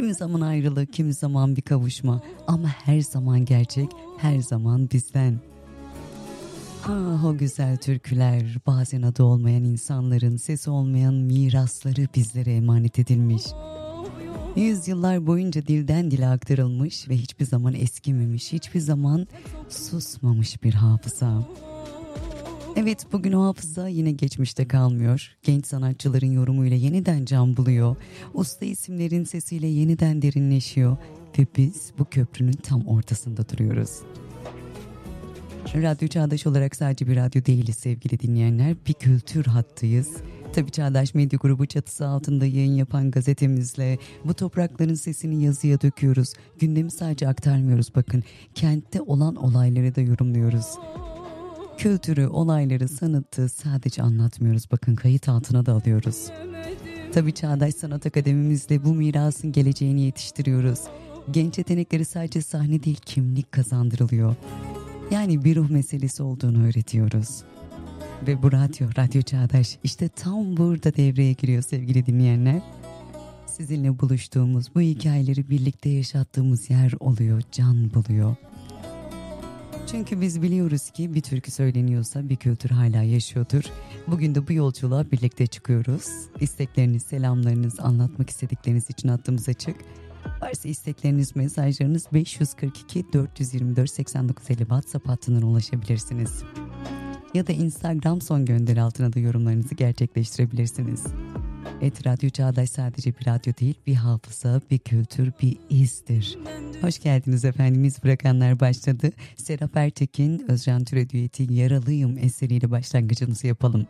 Kimi zaman ayrılık, kimi zaman bir kavuşma. Ama her zaman gerçek, her zaman bizden. Ah o güzel türküler, bazen adı olmayan insanların, sesi olmayan mirasları bizlere emanet edilmiş. Yüzyıllar boyunca dilden dile aktarılmış ve hiçbir zaman eskimemiş, hiçbir zaman susmamış bir hafıza. Evet, bugün o hafıza yine geçmişte kalmıyor. Genç sanatçıların yorumuyla yeniden can buluyor. Usta isimlerin sesiyle yeniden derinleşiyor. Ve biz bu köprünün tam ortasında duruyoruz. Radyo Çağdaş olarak sadece bir radyo değiliz sevgili dinleyenler. Bir kültür hattıyız. Tabii Çağdaş Medya Grubu çatısı altında yayın yapan gazetemizle bu toprakların sesini yazıya döküyoruz. Gündemi sadece aktarmıyoruz bakın. Kentte olan olayları da yorumluyoruz. Kültürü, olayları, sanatı sadece anlatmıyoruz. Bakın kayıt altına da alıyoruz. Tabii Çağdaş Sanat Akademimizle bu mirasın geleceğini yetiştiriyoruz. Genç yetenekleri sadece sahne değil kimlik kazandırılıyor. Yani bir ruh meselesi olduğunu öğretiyoruz. Ve bu Radyo Çağdaş işte tam burada devreye giriyor sevgili dinleyenler. Sizinle buluştuğumuz, bu hikayeleri birlikte yaşattığımız yer oluyor, can buluyor. Çünkü biz biliyoruz ki bir türkü söyleniyorsa bir kültür hala yaşıyordur. Bugün de bu yolculuğa birlikte çıkıyoruz. İstekleriniz, selamlarınız, anlatmak istedikleriniz için hattımız açık. Varsa istekleriniz, mesajlarınız 542 424 8950 WhatsApp hattından ulaşabilirsiniz. Ya da Instagram son gönderi altına da yorumlarınızı gerçekleştirebilirsiniz. Radyo Çağdaş sadece bir radyo değil, bir hafıza, bir kültür, bir izdir. Hoş geldiniz efendim. İz bırakanlar başladı. Serap Ertekin, Özcan Türe düeti Yaralıyım eseriyle başlangıcımızı yapalım.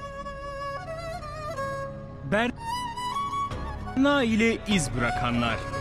Berna ile iz bırakanlar.